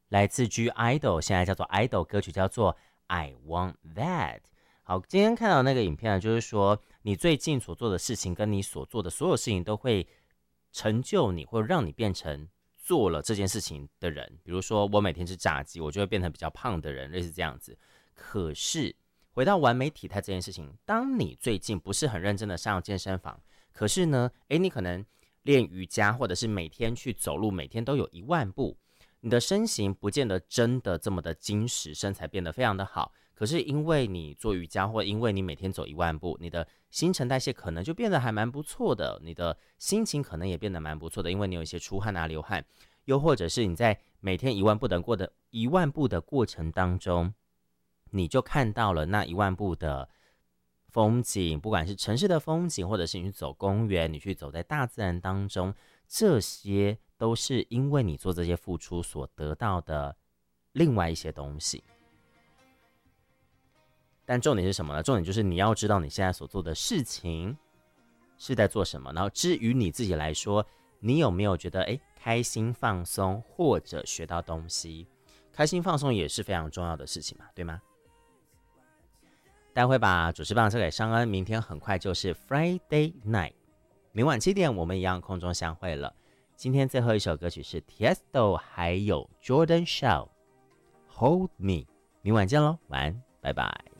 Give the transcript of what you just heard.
来自 G Idol， 现在叫做 Idol 歌曲，叫做 I Want That。好，今天看到那个影片呢，就是说你最近所做的事情跟你所做的所有事情都会成就你，或者让你变成做了这件事情的人。比如说我每天吃炸鸡，我就会变成比较胖的人，类似这样子。可是回到完美体态这件事情，当你最近不是很认真的上健身房，可是呢，你可能练瑜伽，或者是每天去走路，每天都有10000步，你的身形不见得真的这么的精实，身材变得非常的好。可是因为你做瑜伽，或因为你每天走10000步，你的新陈代谢可能就变得还蛮不错的，你的心情可能也变得蛮不错的，因为你有一些出汗啊、流汗，又或者是你在每天10000步的过程当中，你就看到了那10000步的风景，不管是城市的风景，或者是你去走公园，你去走在大自然当中，这些都是因为你做这些付出所得到的另外一些东西。但重点是什么呢？重点就是你要知道你现在所做的事情是在做什么，然后至于你自己来说，你有没有觉得开心放松，或者学到东西？开心放松也是非常重要的事情嘛，对吗？待会把主持棒交给尚恩，明天很快就是 Friday Night， 明晚7点我们一样空中相会了。今天最后一首歌曲是 Tiesto 还有 Jordan Shaw Hold Me， 明晚见咯，晚安，拜拜。